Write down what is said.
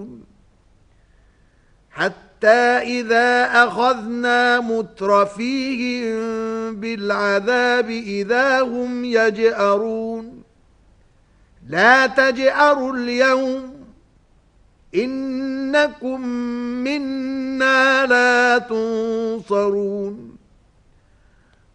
حتى إذا أخذنا مترفيهم بالعذاب إذا هم يجأرون لا تجأروا اليوم إنكم منا لا تنصرون